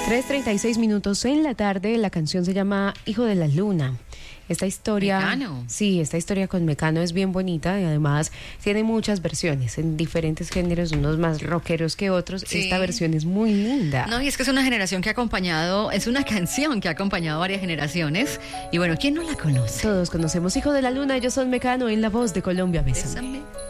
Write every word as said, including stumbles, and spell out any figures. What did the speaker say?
tres treinta y seis minutos en la tarde. La canción se llama Hijo de la Luna. Esta historia, Mecano. Sí, esta historia con Mecano es bien bonita y además tiene muchas versiones en diferentes géneros, unos más rockeros que otros. Sí. Esta versión es muy linda. No, y es que es una generación que ha acompañado, es una canción que ha acompañado varias generaciones. Y bueno, ¿quién no la conoce? Todos conocemos Hijo de la Luna, ellos son Mecano en La Voz de Colombia. Bésame. Bésame.